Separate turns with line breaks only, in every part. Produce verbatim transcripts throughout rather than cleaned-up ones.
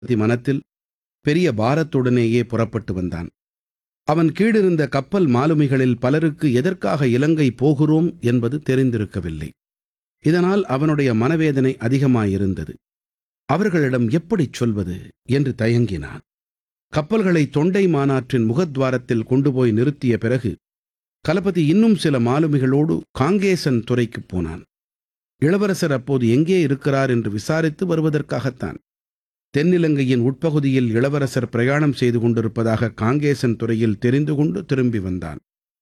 மனத்தில் பெரிய பாரத்துடனேயே புறப்பட்டு வந்தான். அவன் கீழிருந்த கப்பல் மாலுமிகளில் பலருக்கு எதற்காக இலங்கை போகிறோம் என்பது தெரிந்திருக்கவில்லை. இதனால் அவனுடைய மனவேதனை அதிகமாயிருந்தது. அவர்களிடம் எப்படிச் சொல்வது என்று தயங்கினான். கப்பல்களை தொண்டை மாநாற்றின் முகத்வாரத்தில் கொண்டு போய் நிறுத்திய பிறகு கலபதி இன்னும் சில மாலுமிகளோடு காங்கேசன் துறைக்குப் போனான். இளவரசர் அப்போது எங்கே இருக்கிறார் என்று விசாரித்து வருவதற்காகத்தான். தென்னிலங்கையின் உட்பகுதியில் இளவரசர் பிரயாணம் செய்து கொண்டிருப்பதாக காங்கேசன் துறையில் தெரிந்து கொண்டு திரும்பி வந்தான்.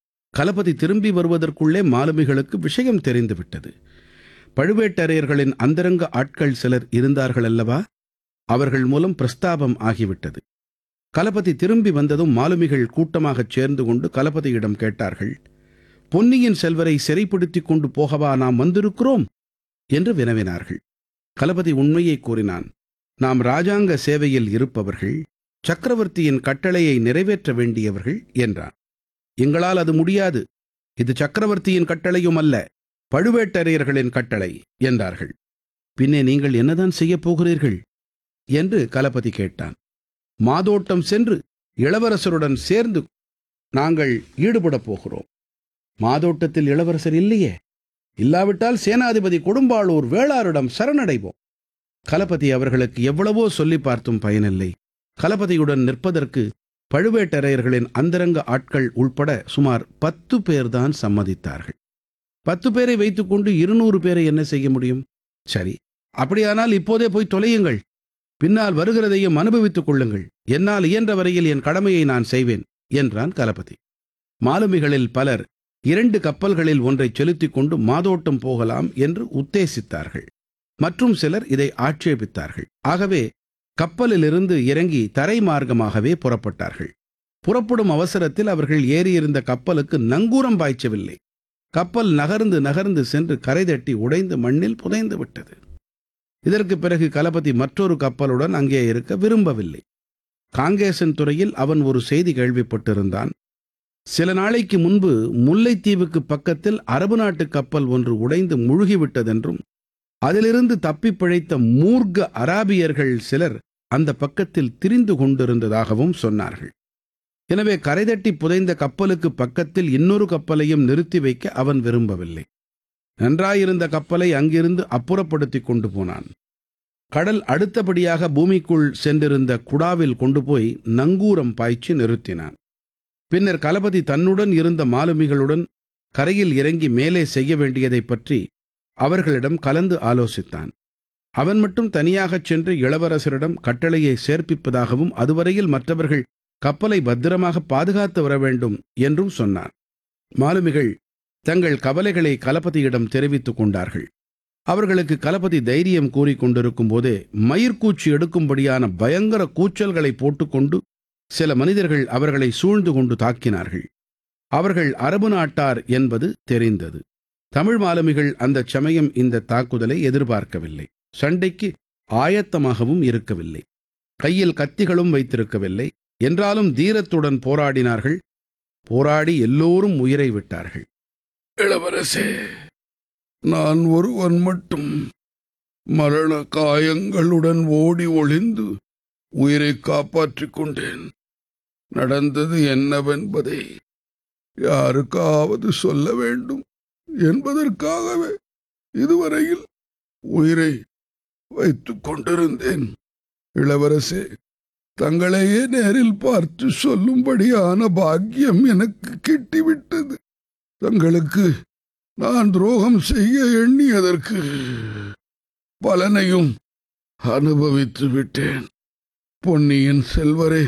கலபதி திரும்பி வருவதற்குள்ளே மாலுமிகளுக்கு விஷயம் தெரிந்துவிட்டது. பழுவேட்டரையர்களின் அந்தரங்க ஆட்கள் சிலர் இருந்தார்கள் அல்லவா, அவர்கள் மூலம் பிரஸ்தாபம் ஆகிவிட்டது. கலபதி திரும்பி வந்ததும் மாலுமிகள் கூட்டமாகச் சேர்ந்து கொண்டு கலபதியிடம் கேட்டார்கள், பொன்னியின் செல்வரை சிறைப்படுத்திக் கொண்டு போகவா நாம் வந்திருக்கிறோம் என்று வினவினார்கள். கலபதி உண்மையை கூறினான். நாம் இராஜாங்க சேவையில் இருப்பவர்கள், சக்கரவர்த்தியின் கட்டளையை நிறைவேற்ற வேண்டியவர்கள் என்றான். எங்களால் அது முடியாது. இது சக்கரவர்த்தியின் கட்டளையும் அல்ல, பழுவேட்டரையர்களின் கட்டளை என்றார்கள். பின்னே நீங்கள் என்னதான் செய்யப் போகிறீர்கள் என்று கலபதி கேட்டான். மாதோட்டம் சென்று இளவரசருடன் சேர்ந்து நாங்கள் ஈடுபடப் போகிறோம். மாதோட்டத்தில் இளவரசர் இல்லையே. இல்லாவிட்டால் சேனாதிபதி கொடும்பாளூர் வேளாரிடம் சரணடைவோம். கலபதி அவர்களுக்கு எவ்வளவோ சொல்லி பார்த்தும் பயனில்லை. கலபதியுடன் நிற்பதற்கு பழுவேட்டரையர்களின் அந்தரங்க ஆட்கள் உள்பட சுமார் பத்து பேர்தான் சம்மதித்தார்கள். பத்து பேரை வைத்துக்கொண்டு இருநூறு பேரை என்ன செய்ய முடியும்? சரி, அப்படியானால் இப்போதே போய் தொலையுங்கள். பின்னால் வருகிறதையும் அனுபவித்துக் கொள்ளுங்கள். என்னால் இயன்ற வரையில் என் கடமையை நான் செய்வேன் என்றான் கலபதி. மாலுமிகளில் பலர் இரண்டு கப்பல்களில் ஒன்றை செலுத்திக் கொண்டு மாதோட்டம் போகலாம் என்று உத்தேசித்தார்கள். மற்றும் சிலர் இதை ஆட்சேபித்தார்கள். ஆகவே கப்பலிலிருந்து இறங்கி தரை மார்க்கமாகவே புறப்பட்டார்கள். புறப்படும் அவசரத்தில் அவர்கள் ஏறியிருந்த கப்பலுக்கு நங்கூரம் பாய்ச்சவில்லை. கப்பல் நகர்ந்து நகர்ந்து சென்று கரை தட்டி உடைந்து மண்ணில் புதைந்து விட்டது. இதற்கு பிறகு கலபதி மற்றொரு கப்பலுடன் அங்கே இருக்க விரும்பவில்லை. காங்கேசன் துறையில் அவன் ஒரு செய்தி கேள்விப்பட்டிருந்தான். சில நாளைக்கு முன்பு முல்லைத்தீவுக்கு பக்கத்தில் அரபு நாட்டு கப்பல் ஒன்று உடைந்து முழுகிவிட்டதென்றும் அதிலிருந்து தப்பி பிழைத்த மூர்க்க அராபியர்கள் சிலர் அந்த பக்கத்தில் திரிந்து கொண்டிருந்ததாகவும் சொன்னார்கள். எனவே கரைதட்டி புதைந்த கப்பலுக்கு பக்கத்தில் இன்னொரு கப்பலையும் நிறுத்தி வைக்க அவன் விரும்பவில்லை. நன்றாயிருந்த கப்பலை அங்கிருந்து அப்புறப்படுத்தி கொண்டு போனான். கடல் அடுத்தபடியாக பூமிக்குள் சென்றிருந்த குடாவில் கொண்டு போய் நங்கூரம் பாய்ச்சி நிறுத்தினான். பின்னர் கலபதி தன்னுடன் இருந்த மாலுமிகளுடன் கரையில் இறங்கி மேலே செய்ய வேண்டியதைப் பற்றி அவர்களிடம் கலந்து ஆலோசித்தான். அவன் மட்டும் தனியாகச் சென்று இளவரசரிடம் கட்டளையை சேர்ப்பிப்பதாகவும் அதுவரையில் மற்றவர்கள் கப்பலை பத்திரமாக பாதுகாத்து வர வேண்டும் என்றும் சொன்னான். மாலுமிகள் தங்கள் கவலைகளை கலபதியிடம் தெரிவித்துக் கொண்டார்கள். அவர்களுக்கு கலபதி தைரியம் கூறிக்கொண்டிருக்கும் போதே மயிர்கூச்சி எடுக்கும்படியான பயங்கர கூச்சல்களை போட்டுக்கொண்டு சில மனிதர்கள் அவர்களை சூழ்ந்து கொண்டு தாக்கினார்கள். அவர்கள் அரபு நாட்டார் என்பது தெரிந்தது. தமிழ் மாலுமிகள் அந்த சமயம் இந்த தாக்குதலை எதிர்பார்க்கவில்லை. சண்டைக்கு ஆயத்தமாகவும் இருக்கவில்லை. கையில் கத்திகளும் வைத்திருக்கவில்லை. என்றாலும் தீரத்துடன் போராடினார்கள். போராடி எல்லோரும் உயிரை விட்டார்கள்.
இளவரசே, நான் ஒருவன் மட்டும் மரண காயங்களுடன் ஓடி ஒளிந்து உயிரை காப்பாற்றிக் கொண்டேன். நடந்தது என்னவென்பதை யாருக்காவது சொல்ல வேண்டும் என்பதற்காகவே இதுவரையில் உயிரை வைத்துக் கொண்டிருந்தேன். இளவரசே, தங்களையே நேரில் பார்த்து சொல்லும்படியான பாக்கியம் எனக்கு கிட்டிவிட்டது. தங்களுக்கு நான் துரோகம் செய்ய எண்ணியதற்கு பலனையும் அனுபவித்து விட்டேன். பொன்னியின் செல்வரே,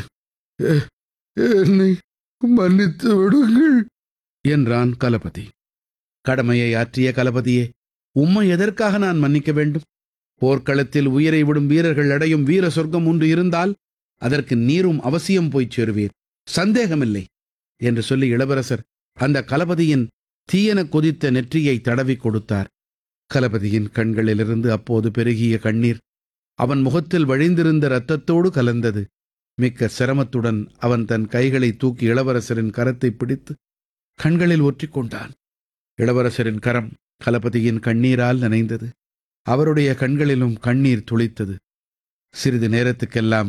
என்னை மன்னித்து விடுங்கள்
என்றான் கலபதி. கடமையை ஆற்றிய கலபதியே, உம்மை எதற்காக நான் மன்னிக்க வேண்டும்? போர்க்களத்தில் உயிரை விடும் வீரர்கள் அடையும் வீர சொர்க்கம் ஒன்று இருந்தால் அதற்கு நீரும் அவசியம் போய்ச் சேருவீர், சந்தேகமில்லை என்று சொல்லி இளவரசர் அந்த கலபதியின் தீயன கொதித்த நெற்றியை தடவி கொடுத்தார். கலபதியின் கண்களிலிருந்து அப்போது பெருகிய கண்ணீர் அவன் முகத்தில் வழிந்திருந்த இரத்தத்தோடு கலந்தது. மிக்க சிரமத்துடன் அவன் தன் கைகளை தூக்கி இளவரசரின் கரத்தை பிடித்து கண்களில் ஒற்றிக்கொண்டான். இளவரசரின் கரம் கலபதியின் கண்ணீரால் நனைந்தது. அவருடைய கண்களிலும் கண்ணீர் துளித்தது. சிறிது நேரத்துக்கெல்லாம்